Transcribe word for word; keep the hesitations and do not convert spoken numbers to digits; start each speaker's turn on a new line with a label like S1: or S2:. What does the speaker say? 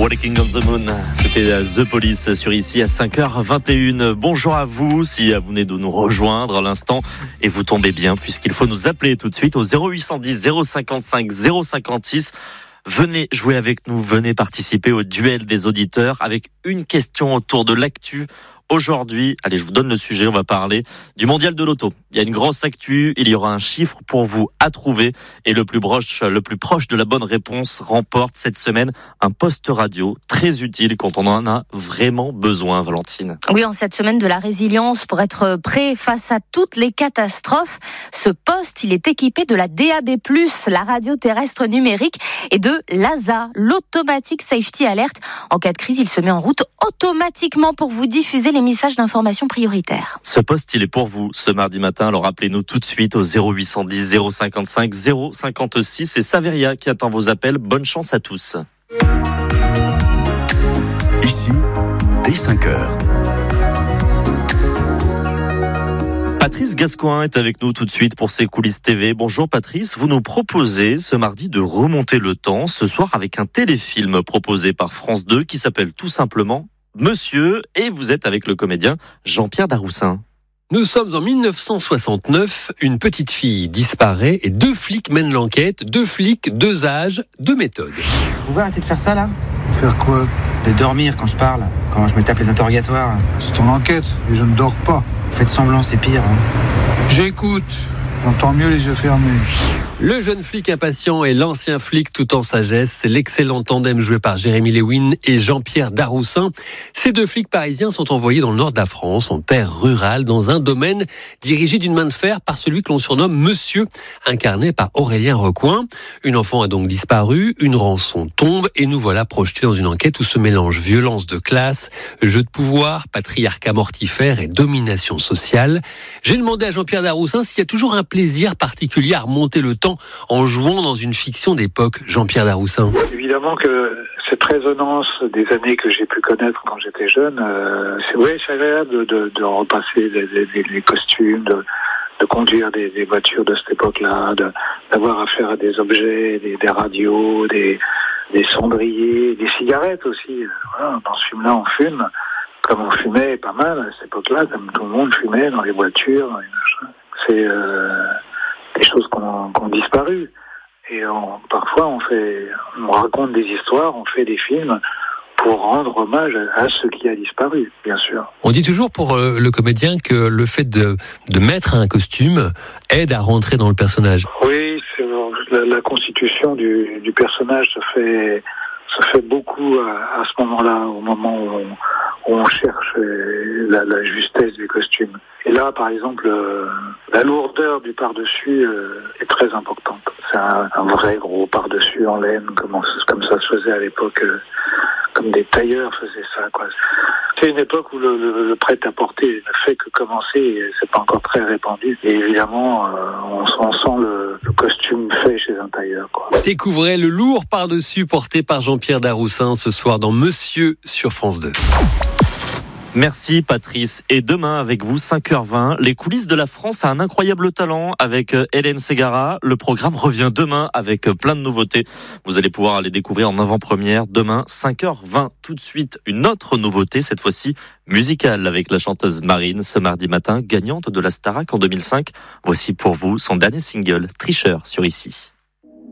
S1: Walking on the Moon, c'était The Police sur ici à cinq heures vingt et une. Bonjour à vous, si vous venez de nous rejoindre à l'instant et vous tombez bien puisqu'il faut nous appeler tout de suite au zéro huit cent dix zéro cinquante-cinq zéro cinquante-six. Venez jouer avec nous, venez participer au duel des auditeurs avec une question autour de l'actu. Aujourd'hui, allez, je vous donne le sujet, on va parler du mondial de l'auto. Il y a une grosse actu, il y aura un chiffre pour vous à trouver et le plus proche, le plus proche de la bonne réponse remporte cette semaine un poste radio très utile quand on en a vraiment besoin, Valentine.
S2: Oui, en cette semaine de la résilience pour être prêt face à toutes les catastrophes, ce poste, il est équipé de la D A B plus, la radio terrestre numérique, et de l'A S A, l'Automatic Safety Alert. En cas de crise, il se met en route automatiquement pour vous diffuser les messages d'information prioritaires.
S1: Ce poste, il est pour vous ce mardi matin. Alors appelez-nous tout de suite au zéro huit cent dix zéro cinquante-cinq zéro cinquante-six. C'est Saveria qui attend vos appels. Bonne chance à tous.
S3: Ici, dès cinq heures.
S1: Patrice Gascoin est avec nous tout de suite pour ses coulisses T V. Bonjour Patrice, vous nous proposez ce mardi de remonter le temps ce soir avec un téléfilm proposé par France deux qui s'appelle tout simplement Monsieur, et vous êtes avec le comédien Jean-Pierre Daroussin.
S4: Nous sommes en dix-neuf cent soixante-neuf, une petite fille disparaît et deux flics mènent l'enquête, deux flics, deux âges, deux méthodes.
S5: Vous pouvez arrêter de faire ça là ?
S6: Faire quoi ?
S5: De dormir quand je parle, quand je me tape les interrogatoires.
S6: C'est ton enquête et je ne dors pas.
S5: Vous faites semblant, c'est pire. Hein.
S6: J'écoute, j'entends mieux les yeux fermés.
S4: Le jeune flic impatient et l'ancien flic tout en sagesse, c'est l'excellent tandem joué par Jérémy Lewin et Jean-Pierre Daroussin. Ces deux flics parisiens sont envoyés dans le nord de la France, en terre rurale, dans un domaine dirigé d'une main de fer par celui que l'on surnomme Monsieur, incarné par Aurélien Recoin. Une enfant a donc disparu, une rançon tombe et nous voilà projetés dans une enquête où se mélangent violence de classe, jeu de pouvoir, patriarcat mortifère et domination sociale. J'ai demandé à Jean-Pierre Daroussin s'il y a toujours un plaisir particulier à remonter le temps en jouant dans une fiction d'époque. Jean-Pierre Daroussin.
S7: Évidemment que cette résonance des années que j'ai pu connaître quand j'étais jeune, euh, c'est, ouais, c'est agréable de, de, de repasser les, les, les costumes, de, de conduire des, des voitures de cette époque-là, de, d'avoir affaire à des objets, des, des radios, des, des cendriers, des cigarettes aussi. Voilà, dans ce film-là, on fume, comme on fumait pas mal à cette époque-là, comme tout le monde fumait dans les voitures. Dans les machins. C'est euh, des choses qui ont, qui ont disparu. Et on, parfois, on fait, on raconte des histoires, on fait des films pour rendre hommage à ce qui a disparu, bien sûr.
S4: On dit toujours pour euh, le comédien que le fait de, de mettre un costume aide à rentrer dans le personnage.
S7: Oui, c'est, la, la constitution du, du personnage se fait, se fait beaucoup à, à ce moment-là, au moment où on, où on cherche la, la justesse du costume. Et là, par exemple, euh, la lourdeur du par-dessus euh, est très importante. C'est un, un vrai gros par-dessus en laine, comme, on, comme ça se faisait à l'époque, euh, comme des tailleurs faisaient ça, quoi. C'est une époque où le, le, le prêt-à-porter ne fait que commencer, et c'est pas encore très répandu. Et évidemment, euh, on, on sent le, le costume fait chez un tailleur, quoi.
S4: Découvrez le lourd par-dessus porté par Jean-Pierre Daroussin ce soir dans Monsieur sur France deux.
S1: Merci Patrice. Et demain avec vous, cinq heures vingt, les coulisses de la France a un incroyable talent avec Hélène Ségara. Le programme revient demain avec plein de nouveautés. Vous allez pouvoir les découvrir en avant-première demain, cinq heures vingt. Tout de suite, une autre nouveauté, cette fois-ci musicale avec la chanteuse Marine ce mardi matin, gagnante de la Starac en deux mille cinq. Voici pour vous son dernier single, Tricheur sur ici.